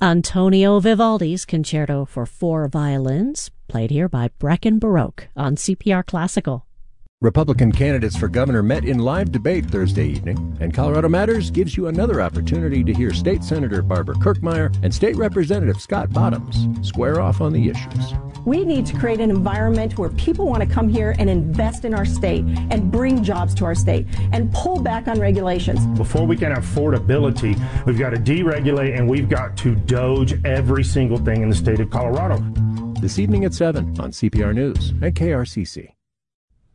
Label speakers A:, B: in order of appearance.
A: Antonio Vivaldi's Concerto for Four Violins, played here by Brecken Baroque on CPR Classical.
B: Republican candidates for governor met in live debate Thursday evening, and Colorado Matters gives you another opportunity to hear State Senator Barbara Kirkmeyer and State Representative Scott Bottoms square off on the issues.
C: We need to create an environment where people want to come here and invest in our state and bring jobs to our state and pull back on regulations.
D: Before we can have affordability, we've got to deregulate and we've got to doge every single thing in the state of Colorado.
B: This evening at 7 on CPR News and KRCC.